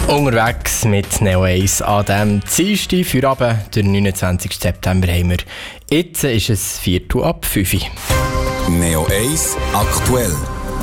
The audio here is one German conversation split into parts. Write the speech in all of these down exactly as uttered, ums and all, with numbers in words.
Unterwegs mit Neo eins an diesem Dienstag für Abend, den neunundzwanzigsten September, haben wir. Jetzt ist es Viertel ab fünf. Neo eins aktuell.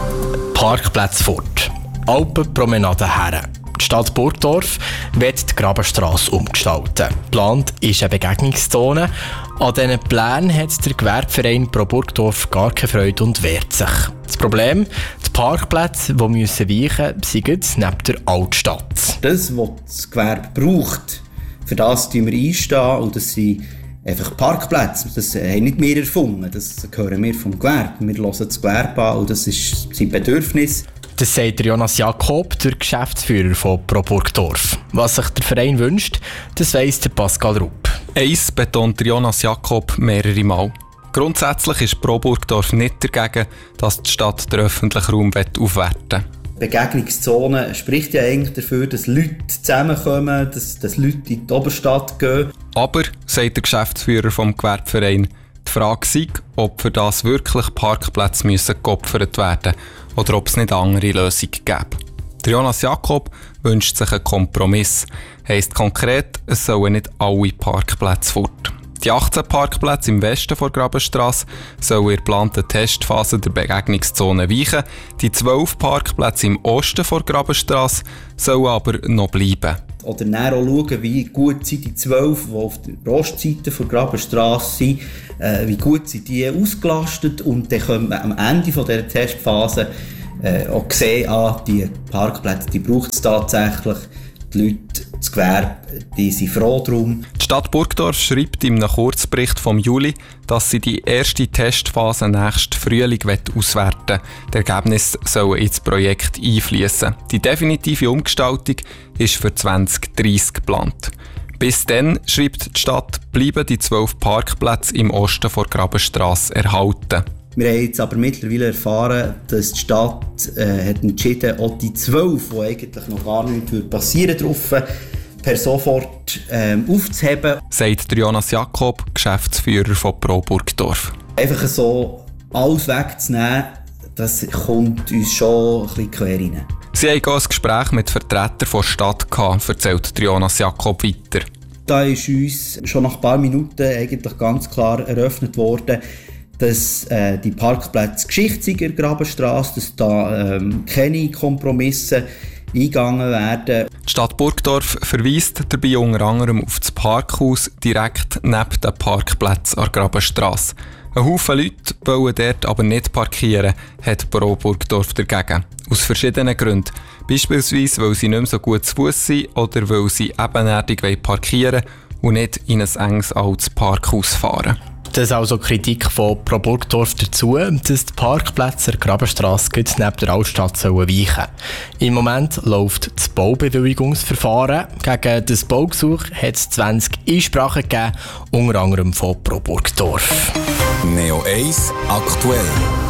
Parkplätze fort. Alpenpromenade her. Die Stadt Burgdorf wird die Grabenstrasse umgestalten. Geplant ist eine Begegnungszone. An diesen Plänen hat der Gewerbeverein Pro Burgdorf gar keine Freude und wehrt sich. Das Problem, die Parkplätze, die müssen weichen, sind neben der Altstadt. Das, was das Gewerbe braucht, für das wir einstehen, und das sind einfach Parkplätze. Das haben nicht wir erfunden, das hören wir vom Gewerbe. Wir hören das Gewerbe an und das ist sein Bedürfnis. Das sagt Jonas Jakob, der Geschäftsführer von Pro Burgdorf. Was sich der Verein wünscht, das weiss der Pascal Rupp. Eins betont Jonas Jakob mehrere Mal. Grundsätzlich ist Pro Burgdorf nicht dagegen, dass die Stadt den öffentlichen Raum aufwerten will. Begegnungszone spricht ja eigentlich dafür, dass Leute zusammenkommen, dass, dass Leute in die Oberstadt gehen. Aber, sagt der Geschäftsführer vom Gewerbeverein, die Frage sei, ob für das wirklich Parkplätze müssen geopfert werden oder ob es nicht andere Lösungen gäbe. Der Jonas Jakob wünscht sich einen Kompromiss. Heisst konkret, es sollen nicht alle Parkplätze fort. Die achtzehn Parkplätze im Westen der Grabenstrasse sollen in der geplanten Testphase der Begegnungszone weichen. Die zwölf Parkplätze im Osten der Grabenstrasse sollen aber noch bleiben. Oder dann auch schauen, wie gut sind die zwölf, die auf der Ostseite der Grabenstrasse sind, äh, wie gut sind die ausgelastet, und dann können wir am Ende dieser Testphase äh, auch sehen, ah, die Parkplätze, die braucht es tatsächlich. Die Leute, das Gewerbe, die sind froh darum. Die Stadt Burgdorf schreibt in einem Kurzbericht vom Juli, dass sie die erste Testphase nächsten Frühling auswerten will. Die Ergebnisse sollen ins Projekt einfließen. Die definitive Umgestaltung ist für zwanzig dreissig geplant. Bis dann, schreibt die Stadt, bleiben die zwölf Parkplätze im Osten der Grabenstrasse erhalten. Wir haben jetzt aber mittlerweile erfahren, dass die Stadt äh, hat entschieden, auch die zwölf, die eigentlich noch gar nicht passieren dürfen, per sofort ähm, aufzuheben. Sagt Jonas Jakob, Geschäftsführer von Pro Burgdorf. Einfach so alles wegzunehmen, das kommt uns schon ein bisschen quer rein. Sie haben auch ein Gespräch mit Vertretern der Stadt gehabt, erzählt Jonas Jakob weiter. Da ist uns schon nach ein paar Minuten eigentlich ganz klar eröffnet worden, dass äh, die Parkplätze Geschichte sind in der Grabenstrasse, dass da ähm, keine Kompromisse eingegangen werden. Die Stadt Burgdorf verweist dabei unter anderem auf das Parkhaus direkt neben den Parkplätzen an der Grabenstrasse. Ein Haufen Leute wollen dort aber nicht parkieren, hat Pro Burgdorf dagegen. Aus verschiedenen Gründen. Beispielsweise, weil sie nicht mehr so gut zu Fuss sind oder weil sie ebenerdig parkieren wollen und nicht in ein enges altes Parkhaus fahren. Das ist also Kritik von Pro Burgdorf dazu, dass die Parkplätze der Grabenstrasse neben der Altstadt weichen sollen. Im Moment läuft das Baubewilligungsverfahren. Gegen das Baugesuch hat es zwanzig Einsprachen gegeben, unter anderem von Pro Burgdorf. Neo eins aktuell.